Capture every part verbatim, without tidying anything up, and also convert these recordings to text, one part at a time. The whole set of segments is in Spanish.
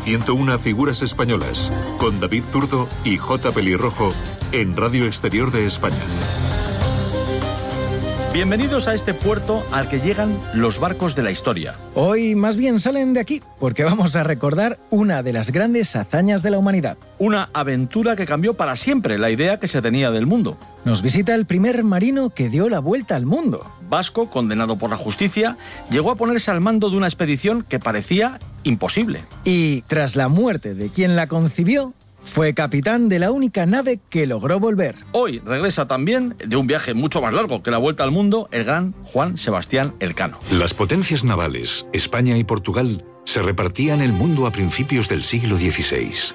ciento una figuras españolas, con David Zurdo y J. Pelirrojo, en Radio Exterior de España. Bienvenidos a este puerto al que llegan los barcos de la historia. Hoy más bien salen de aquí, porque vamos a recordar una de las grandes hazañas de la humanidad. Una aventura que cambió para siempre la idea que se tenía del mundo. Nos visita el primer marino que dio la vuelta al mundo. Vasco, condenado por la justicia, llegó a ponerse al mando de una expedición que parecía imposible. Y tras la muerte de quien la concibió, fue capitán de la única nave que logró volver. Hoy regresa también de un viaje mucho más largo que la vuelta al mundo el gran Juan Sebastián Elcano. Las potencias navales, España y Portugal, se repartían el mundo a principios del siglo dieciséis.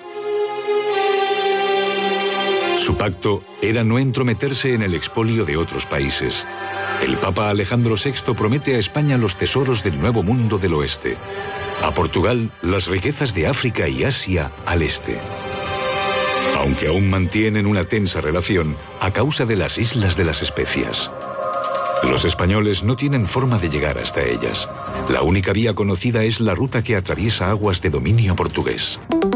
Su pacto era no entrometerse en el expolio de otros países. El Papa Alejandro sexto promete a España los tesoros del Nuevo Mundo del Oeste. A Portugal, las riquezas de África y Asia al este. Aunque aún mantienen una tensa relación a causa de las Islas de las Especias. Los españoles no tienen forma de llegar hasta ellas. La única vía conocida es la ruta que atraviesa aguas de dominio portugués.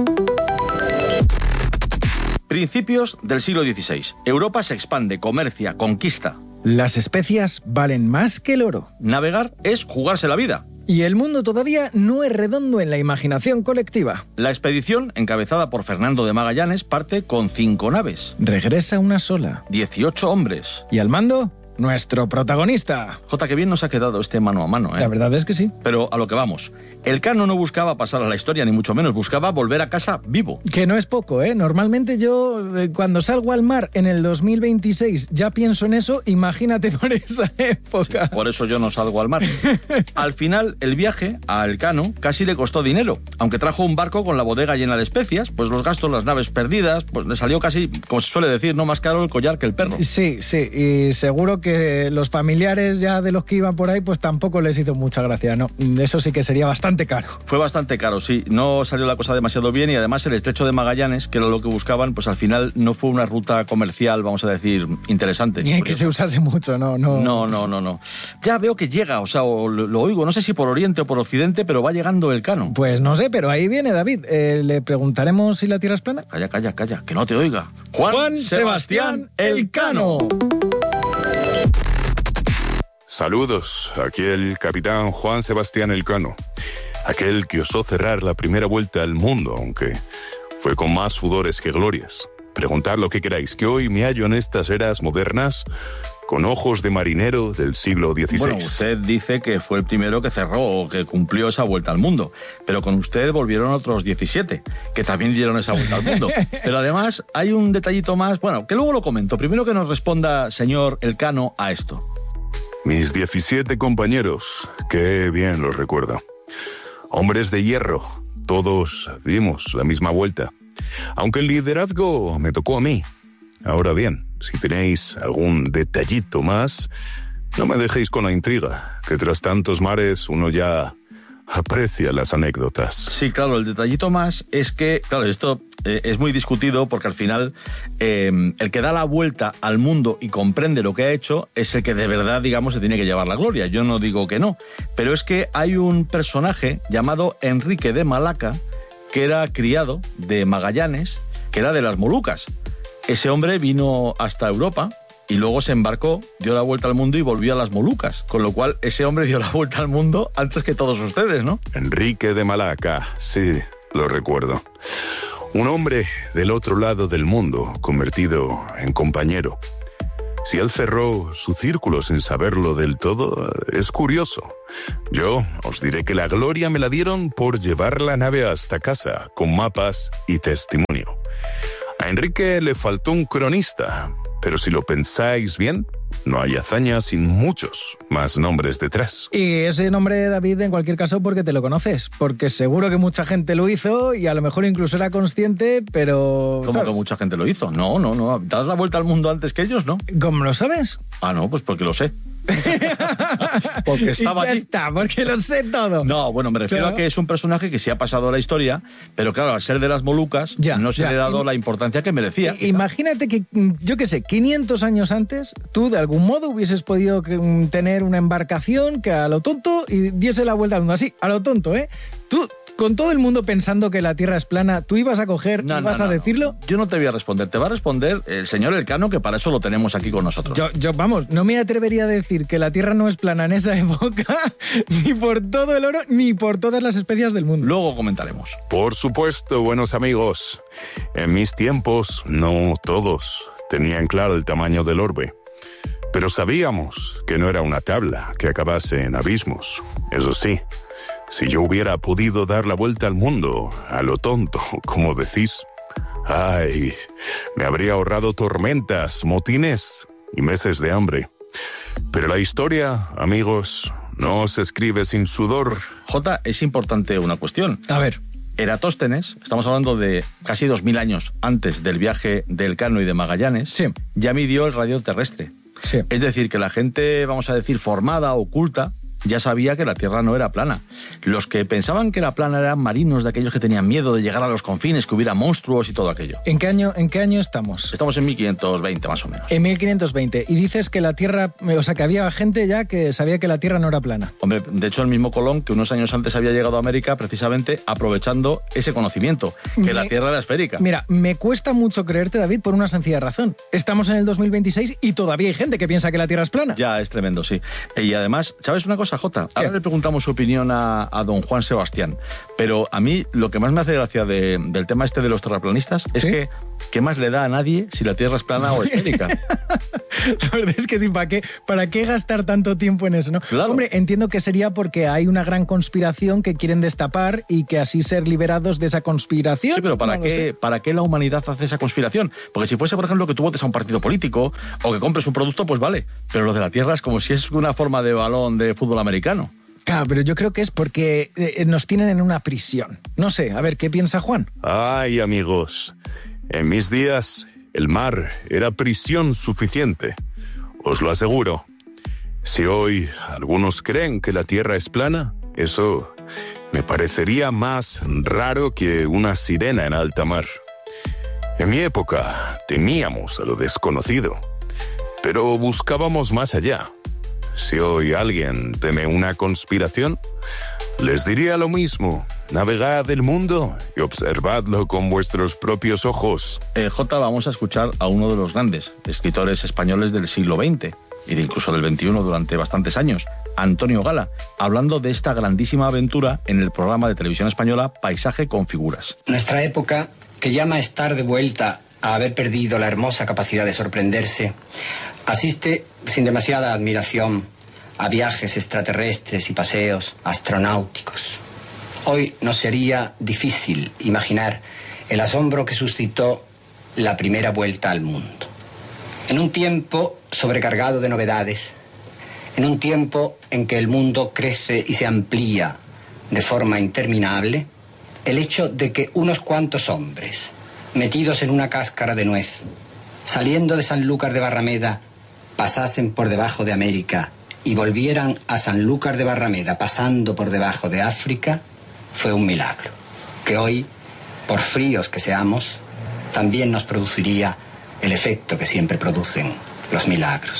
Principios del siglo dieciséis. Europa se expande, comercia, conquista. Las especias valen más que el oro. Navegar es jugarse la vida. Y el mundo todavía no es redondo en la imaginación colectiva. La expedición, encabezada por Fernando de Magallanes, parte con cinco naves. Regresa una sola. dieciocho hombres. Y al mando, nuestro protagonista. Jota, que bien nos ha quedado este mano a mano, ¿eh? La verdad es que sí. Pero a lo que vamos. Elcano no buscaba pasar a la historia, ni mucho menos. Buscaba volver a casa vivo. Que no es poco, ¿eh? Normalmente yo, eh, cuando salgo al mar en el dos mil veintiséis, ya pienso en eso. Imagínate por esa época. Sí, por eso yo no salgo al mar. Al final, el viaje a Elcano casi le costó dinero. Aunque trajo un barco con la bodega llena de especias, pues los gastos, las naves perdidas, pues le salió casi, como se suele decir, no más caro el collar que el perro. Sí, sí. Y seguro que los familiares ya de los que iban por ahí, pues tampoco les hizo mucha gracia, ¿no? Eso sí que sería bastante caro. Fue bastante caro, sí. No salió la cosa demasiado bien y además el estrecho de Magallanes, que era lo que buscaban, pues al final no fue una ruta comercial, vamos a decir, interesante. Ni que se usase mucho, no, no. No, no, no, no. Ya veo que llega, o sea, o lo, lo oigo, no sé si por oriente o por occidente, pero va llegando Elcano. Pues no sé, pero ahí viene David. Eh, ¿Le preguntaremos si la Tierra es plana? Calla, calla, calla, que no te oiga. Juan, Juan Sebastián Elcano. Saludos, aquí el capitán Juan Sebastián Elcano, aquel que osó cerrar la primera vuelta al mundo, aunque fue con más sudores que glorias. Preguntad lo que queráis, que hoy me hallo en estas eras modernas con ojos de marinero del siglo dieciséis. Bueno, usted dice que fue el primero que cerró o que cumplió esa vuelta al mundo, pero con usted volvieron otros diecisiete, que también dieron esa vuelta al mundo. Pero además hay un detallito más, bueno, que luego lo comento. Primero que nos responda, señor Elcano, a esto. Mis diecisiete compañeros, qué bien los recuerdo. Hombres de hierro, todos dimos la misma vuelta. Aunque el liderazgo me tocó a mí. Ahora bien, si tenéis algún detallito más, no me dejéis con la intriga, que tras tantos mares uno ya aprecia las anécdotas. Sí, claro, el detallito más es que, claro, esto eh, es muy discutido porque al final eh, el que da la vuelta al mundo y comprende lo que ha hecho es el que de verdad, digamos, se tiene que llevar la gloria. Yo no digo que no, pero es que hay un personaje llamado Enrique de Malaca que era criado de Magallanes, que era de las Molucas. Ese hombre vino hasta Europa y luego se embarcó, dio la vuelta al mundo y volvió a las Molucas. Con lo cual, ese hombre dio la vuelta al mundo antes que todos ustedes, ¿no? Enrique de Malaca, sí, lo recuerdo. Un hombre del otro lado del mundo, convertido en compañero. Si él cerró su círculo sin saberlo del todo, es curioso. Yo os diré que la gloria me la dieron por llevar la nave hasta casa, con mapas y testimonio. A Enrique le faltó un cronista, pero si lo pensáis bien, no hay hazaña sin muchos más nombres detrás. Y ese nombre, David, en cualquier caso, porque te lo conoces. Porque seguro que mucha gente lo hizo y a lo mejor incluso era consciente, pero... ¿Cómo que mucha gente lo hizo? No, no, no. Das la vuelta al mundo antes que ellos, ¿no? ¿Cómo lo sabes? Ah, no, pues porque lo sé. Porque estaba y ya aquí. está, porque lo sé todo. No, bueno, me refiero claro. a que es un personaje que se ha pasado a la historia, pero claro, al ser de las Molucas, ya, no se ya. le ha dado la importancia que merecía. I, imagínate que, yo qué sé, quinientos años antes, tú de algún modo hubieses podido tener una embarcación que a lo tonto y diese la vuelta al mundo, así, a lo tonto, ¿eh? Tú, con todo el mundo pensando que la Tierra es plana, ¿tú ibas a coger No, y vas no, a no, decirlo? no. Yo no te voy a responder, te va a responder el señor Elcano, que para eso lo tenemos aquí con nosotros. Yo, yo, vamos, no me atrevería a decir que la Tierra no es plana en esa época, ni por todo el oro, ni por todas las especias del mundo. Luego comentaremos. Por supuesto, buenos amigos. En mis tiempos, no todos tenían claro el tamaño del orbe. Pero sabíamos que no era una tabla que acabase en abismos. Eso sí, si yo hubiera podido dar la vuelta al mundo, a lo tonto, como decís, ay, me habría ahorrado tormentas, motines y meses de hambre. Pero la historia, amigos, no se escribe sin sudor. Jota, es importante una cuestión. A ver. Eratóstenes, estamos hablando de casi dos mil años antes del viaje de Elcano y de Magallanes, sí. ya midió el radio terrestre. Sí. Es decir, que la gente, vamos a decir, formada, oculta, ya sabía que la Tierra no era plana. Los que pensaban que era plana eran marinos, de aquellos que tenían miedo de llegar a los confines, que hubiera monstruos y todo aquello. ¿En qué año, en qué año estamos? Estamos en mil quinientos veinte, más o menos. En mil quinientos veinte. Y dices que la Tierra, o sea, que había gente ya que sabía que la Tierra no era plana. Hombre, de hecho el mismo Colón, que unos años antes había llegado a América, precisamente aprovechando ese conocimiento, que me, la Tierra era esférica. Mira, me cuesta mucho creerte, David, por una sencilla razón. Estamos en el dos mil veintiséis y todavía hay gente que piensa que la Tierra es plana. Ya, es tremendo, sí. Y además, ¿sabes una cosa, Jota? Ahora le preguntamos su opinión a, a don Juan Sebastián, pero a mí lo que más me hace gracia de, del tema este de los terraplanistas es ¿sí? que ¿qué más le da a nadie si la Tierra es plana o esférica? La verdad es que sí, ¿para qué, ¿para qué gastar tanto tiempo en eso? ¿No? Claro. Hombre, entiendo que sería porque hay una gran conspiración que quieren destapar y que así ser liberados de esa conspiración. Sí, pero ¿para, no qué, ¿para qué la humanidad hace esa conspiración? Porque si fuese, por ejemplo, que tú votes a un partido político o que compres un producto, pues vale. Pero lo de la Tierra es como si es una forma de balón de fútbol americano. Claro, pero yo creo que es porque eh, nos tienen en una prisión. No sé, a ver, ¿qué piensa Juan? Ay, amigos, en mis días el mar era prisión suficiente, os lo aseguro. Si hoy algunos creen que la Tierra es plana, eso me parecería más raro que una sirena en alta mar. En mi época temíamos a lo desconocido, pero buscábamos más allá. Si hoy alguien teme una conspiración, les diría lo mismo. Navegad el mundo y observadlo con vuestros propios ojos. Eh, Jota, vamos a escuchar a uno de los grandes escritores españoles del siglo veinte y de incluso del veintiuno durante bastantes años, Antonio Gala, hablando de esta grandísima aventura en el programa de televisión española Paisaje con figuras. Nuestra época, que llama a estar de vuelta a haber perdido la hermosa capacidad de sorprenderse, asiste sin demasiada admiración a viajes extraterrestres y paseos astronáuticos. Hoy nos sería difícil imaginar el asombro que suscitó la primera vuelta al mundo. En un tiempo sobrecargado de novedades, en un tiempo en que el mundo crece y se amplía de forma interminable, el hecho de que unos cuantos hombres, metidos en una cáscara de nuez, saliendo de Sanlúcar de Barrameda, pasasen por debajo de América y volvieran a Sanlúcar de Barrameda pasando por debajo de África, fue un milagro, que hoy, por fríos que seamos, también nos produciría el efecto que siempre producen los milagros.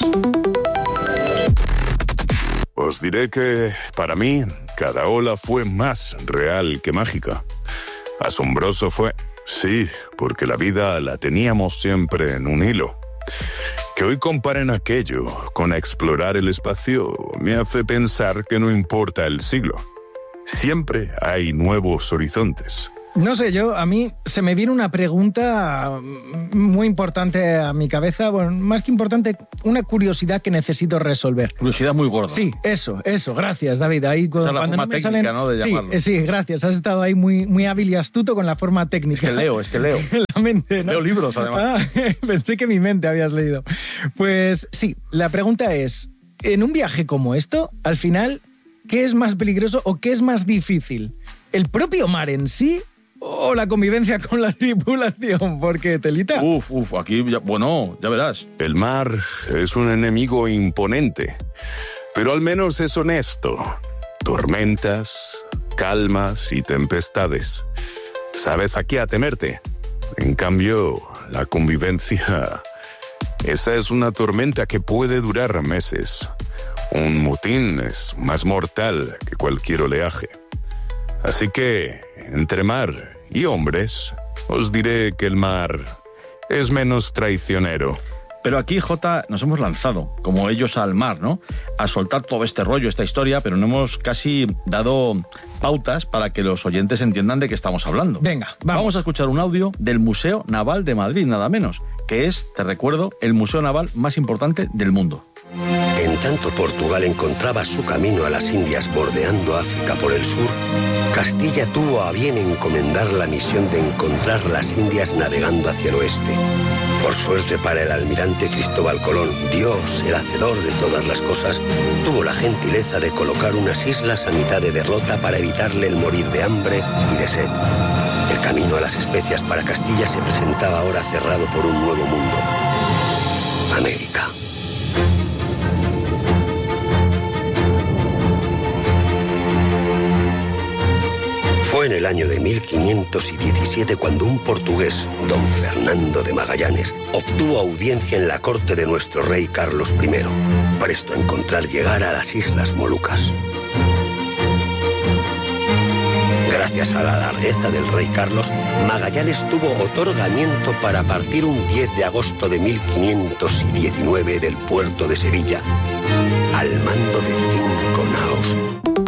Os diré que, para mí, cada ola fue más real que mágica. Asombroso fue, sí, porque la vida la teníamos siempre en un hilo. Que hoy comparen aquello con explorar el espacio me hace pensar que no importa el siglo. Siempre hay nuevos horizontes. No sé, yo, a mí se me viene una pregunta muy importante a mi cabeza, bueno, más que importante, una curiosidad que necesito resolver. Curiosidad muy gorda. Sí, eso, eso, gracias, David. Ahí, o sea, la forma no técnica, salen... ¿no?, de llamarlo. Sí, sí, gracias, has estado ahí muy, muy hábil y astuto con la forma técnica. Es que leo, es que leo. La mente, ¿no? Leo libros, además. Ah, pensé que mi mente habías leído. Pues sí, la pregunta es, en un viaje como esto, al final, ¿qué es más peligroso o qué es más difícil? ¿El propio mar en sí o la convivencia con la tripulación? Porque, telita. Uf, uf, aquí, ya, bueno, ya verás. El mar es un enemigo imponente, pero al menos es honesto. Tormentas, calmas y tempestades. Sabes a qué atenerte. En cambio, la convivencia... Esa es una tormenta que puede durar meses. Un motín es más mortal que cualquier oleaje. Así que, entre mar y hombres, os diré que el mar es menos traicionero. Pero aquí, Jota, nos hemos lanzado, como ellos al mar, ¿no? A soltar todo este rollo, esta historia, pero no hemos casi dado pautas para que los oyentes entiendan de qué estamos hablando. Venga, vamos. Vamos a escuchar un audio del Museo Naval de Madrid, nada menos, que es, te recuerdo, el museo naval más importante del mundo. En tanto Portugal encontraba su camino a las Indias bordeando África por el sur, Castilla tuvo a bien encomendar la misión de encontrar las Indias navegando hacia el oeste. Por suerte para el almirante Cristóbal Colón, Dios, el hacedor de todas las cosas, tuvo la gentileza de colocar unas islas a mitad de derrota para evitarle el morir de hambre y de sed. El camino a las especias para Castilla se presentaba ahora cerrado por un nuevo mundo: América. Fue en el año de mil quinientos diecisiete cuando un portugués, don Fernando de Magallanes, obtuvo audiencia en la corte de nuestro rey Carlos primero, presto a encontrar llegar a las Islas Molucas. Gracias a la largueza del rey Carlos, Magallanes tuvo otorgamiento para partir un diez de agosto de mil quinientos diecinueve del puerto de Sevilla, al mando de cinco naos.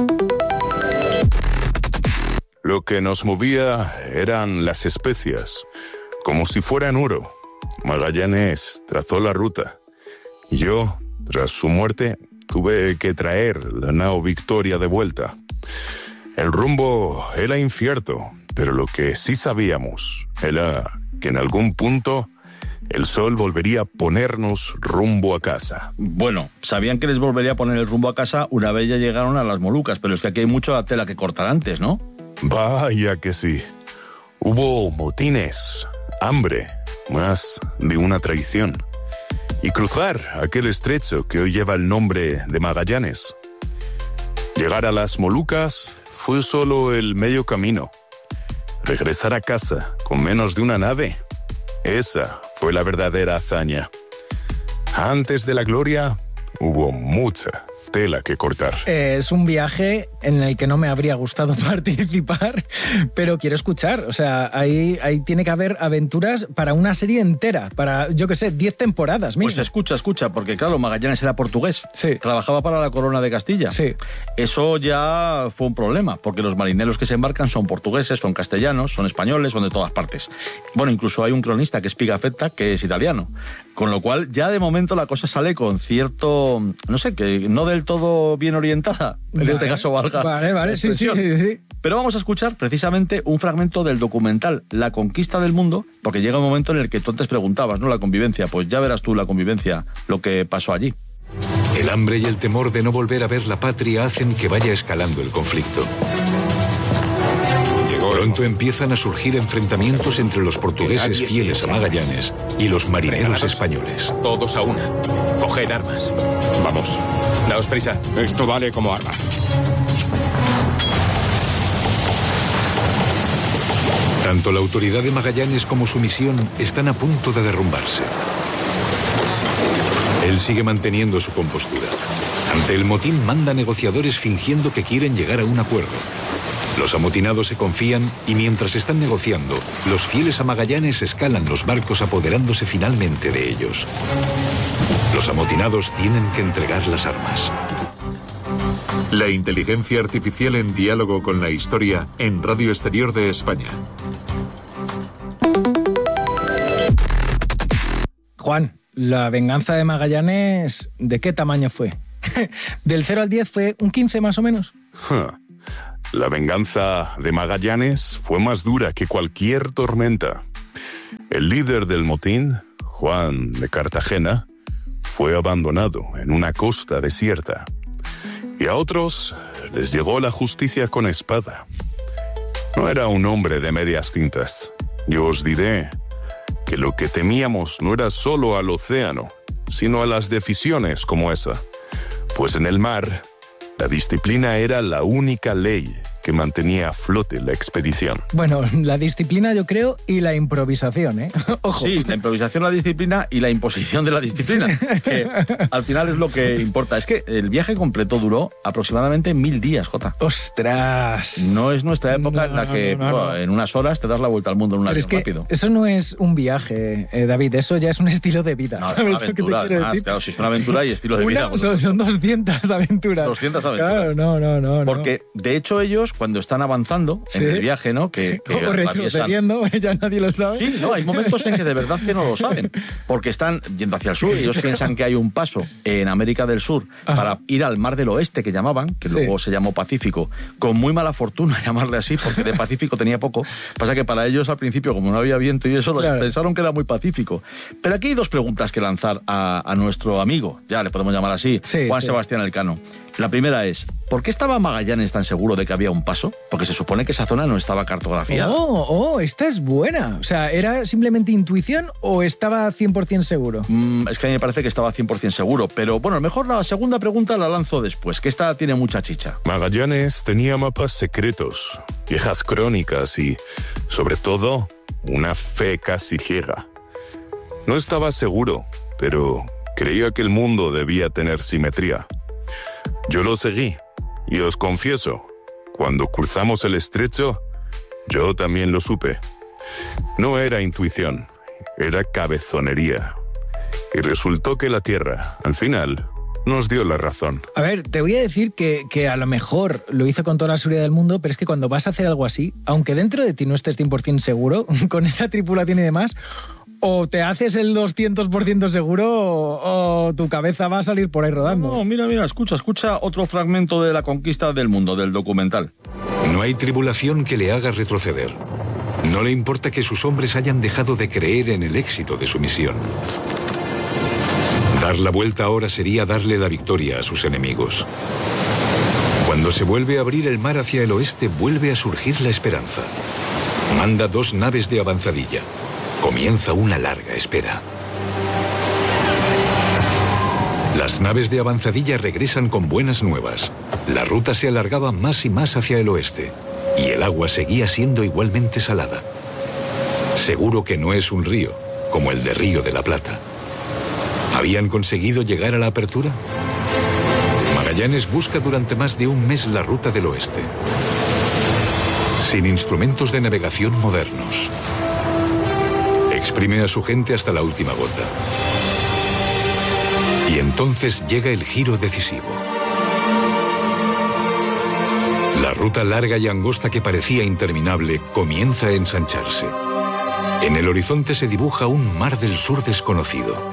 Lo que nos movía eran las especias, como si fueran oro. Magallanes trazó la ruta, y yo, tras su muerte, tuve que traer la nao Victoria de vuelta. El rumbo era incierto, pero lo que sí sabíamos era que en algún punto el sol volvería a ponernos rumbo a casa. Bueno, sabían que les volvería a poner el rumbo a casa una vez ya llegaron a las Molucas, pero es que aquí hay mucha tela que cortar antes, ¿no? Vaya que sí. Hubo motines, hambre, más de una traición. Y cruzar aquel estrecho que hoy lleva el nombre de Magallanes. Llegar a las Molucas fue solo el medio camino. Regresar a casa con menos de una nave, esa fue la verdadera hazaña. Antes de la gloria, hubo mucha tela que cortar. Eh, es un viaje en el que no me habría gustado participar, pero quiero escuchar. O sea, ahí, ahí tiene que haber aventuras para una serie entera, para, yo qué sé, diez temporadas. Mira. Pues escucha, escucha, porque claro, Magallanes era portugués. Sí. Trabajaba para la corona de Castilla. Sí. Eso ya fue un problema, porque los marineros que se embarcan son portugueses, son castellanos, son españoles, son de todas partes. Bueno, incluso hay un cronista que es Pigafetta, que es italiano. Con lo cual, ya de momento la cosa sale con cierto, no sé, que no del todo bien orientada. En Vale. este caso valga. Vale, vale, sí, sí, sí, sí. Pero vamos a escuchar precisamente un fragmento del documental La conquista del mundo, porque llega un momento en el que tú antes preguntabas, ¿no? La convivencia. Pues ya verás tú la convivencia, lo que pasó allí. El hambre y el temor de no volver a ver la patria hacen que vaya escalando el conflicto. Pronto empiezan a surgir enfrentamientos entre los portugueses fieles a Magallanes y los marineros españoles. Todos a una. Coged armas. Vamos. Daos prisa. Esto vale como arma. Tanto la autoridad de Magallanes como su misión están a punto de derrumbarse. Él sigue manteniendo su compostura. Ante el motín manda negociadores fingiendo que quieren llegar a un acuerdo. Los amotinados se confían y mientras están negociando, los fieles a Magallanes escalan los barcos apoderándose finalmente de ellos. Los amotinados tienen que entregar las armas. La inteligencia artificial en diálogo con la historia en Radio Exterior de España. Juan, la venganza de Magallanes, ¿de qué tamaño fue? ¿Del cero al diez fue un quince más o menos? La venganza de Magallanes fue más dura que cualquier tormenta. El líder del motín, Juan de Cartagena, fue abandonado en una costa desierta. Y a otros les llegó la justicia con espada. No era un hombre de medias tintas. Yo os diré que lo que temíamos no era solo al océano, sino a las decisiones como esa. Pues en el mar, la disciplina era la única ley que mantenía a flote la expedición. Bueno, la disciplina yo creo y la improvisación, ¿eh? Ojo. Sí, la improvisación, la disciplina y la imposición de la disciplina, que al final es lo que importa. Es que el viaje completo duró aproximadamente mil días, Jota. ¡Ostras! No es nuestra época No, en la que no, no, bueno, no. en unas horas te das la vuelta al mundo en un Pero avión es que rápido. eso no es un viaje, eh, David, eso ya es un estilo de vida. No, es ¿Sabes una lo que te aventura, quiero además, decir? claro, si es una aventura y estilo de Una- vida. pues, son, son doscientas aventuras. doscientas aventuras. Claro, no, no, no. no. Porque, de hecho, ellos, cuando están avanzando Sí. en el viaje, ¿no? Que, que O atraviesan- retrocediendo, ya nadie lo sabe. Sí, no, hay momentos en que de verdad que no lo saben, porque están yendo hacia el sur y ellos piensan que hay un paso en América del Sur Ajá. para ir al Mar del Oeste, que llamaban, que Sí. luego se llamó Pacífico, con muy mala fortuna llamarle así, porque de Pacífico tenía poco. Pasa que para ellos al principio, como no había viento y eso, Claro. pensaron que era muy pacífico. Pero aquí hay dos preguntas que lanzar a, a nuestro amigo, ya le podemos llamar así, Sí, Juan sí. Sebastián Elcano. La primera es, ¿por qué estaba Magallanes tan seguro de que había un paso? Porque se supone que esa zona no estaba cartografiada. Oh, oh, esta es buena. O sea, ¿era simplemente intuición o estaba cien por ciento seguro? Mm, es que a mí me parece que estaba cien por ciento seguro, pero bueno, mejor la segunda pregunta la lanzo después, que esta tiene mucha chicha. Magallanes tenía mapas secretos, viejas crónicas y, sobre todo, una fe casi ciega. No estaba seguro, pero creía que el mundo debía tener simetría. Yo lo seguí, y os confieso, cuando cruzamos el estrecho, yo también lo supe. No era intuición, era cabezonería. Y resultó que la Tierra, al final, nos dio la razón. A ver, te voy a decir que, que a lo mejor lo hizo con toda la seguridad del mundo, pero es que cuando vas a hacer algo así, aunque dentro de ti no estés cien por ciento seguro, con esa tripulación y demás, o te haces el doscientos por ciento seguro o, o tu cabeza va a salir por ahí rodando. No, mira, mira, escucha, escucha otro fragmento de la conquista del mundo, del documental. No hay tribulación que le haga retroceder. No le importa que sus hombres hayan dejado de creer en el éxito de su misión. Dar la vuelta ahora sería darle la victoria a sus enemigos. Cuando se vuelve a abrir el mar hacia el oeste, vuelve a surgir la esperanza. Manda dos naves de avanzadilla. Comienza una larga espera. Las naves de avanzadilla regresan con buenas nuevas. La ruta se alargaba más y más hacia el oeste, y el agua seguía siendo igualmente salada. Seguro que no es un río, como el de Río de la Plata. ¿Habían conseguido llegar a la apertura? Magallanes busca durante más de un mes la ruta del oeste. Sin instrumentos de navegación modernos. Exprime a su gente hasta la última gota. Y entonces llega el giro decisivo. La ruta larga y angosta que parecía interminable comienza a ensancharse. En el horizonte se dibuja un mar del sur desconocido.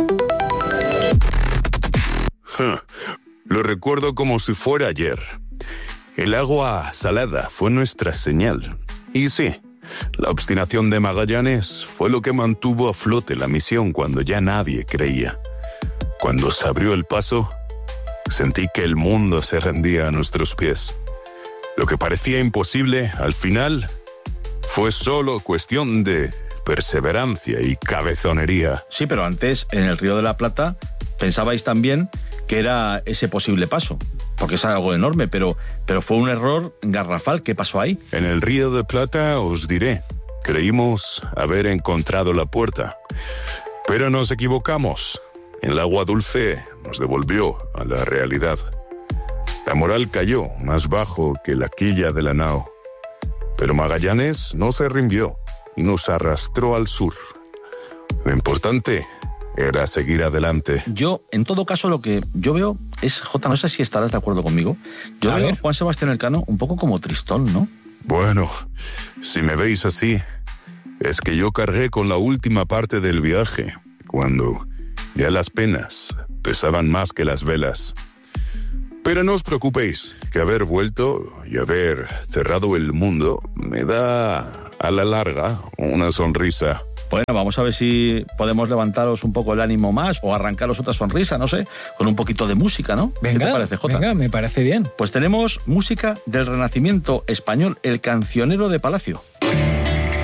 Lo recuerdo como si fuera ayer. El agua salada fue nuestra señal. Y sí, la obstinación de Magallanes fue lo que mantuvo a flote la misión cuando ya nadie creía. Cuando se abrió el paso, sentí que el mundo se rendía a nuestros pies. Lo que parecía imposible, al final, fue solo cuestión de perseverancia y cabezonería. Sí, pero antes, en el Río de la Plata, pensabais también que era ese posible paso, porque es algo enorme, pero, pero fue un error garrafal. ¿Qué pasó ahí? En el Río de Plata os diré, creímos haber encontrado la puerta, pero nos equivocamos. El agua dulce nos devolvió a la realidad. La moral cayó más bajo que la quilla de la nao. Pero Magallanes no se rindió y nos arrastró al sur. Lo importante era seguir adelante. Yo, en todo caso, lo que yo veo es, Jota, no sé si estarás de acuerdo conmigo, yo A veo ver. a Juan Sebastián Elcano un poco como tristón, ¿no? Bueno, si me veis así, es que yo cargué con la última parte del viaje, cuando ya las penas pesaban más que las velas. Pero no os preocupéis, que haber vuelto y haber cerrado el mundo me da, a la larga, una sonrisa. Bueno, vamos a ver si podemos levantaros un poco el ánimo más o arrancaros otra sonrisa, no sé, con un poquito de música, ¿no? Venga, ¿Qué te parece, Jota? venga, me parece bien. Pues tenemos música del Renacimiento español, El Cancionero de Palacio.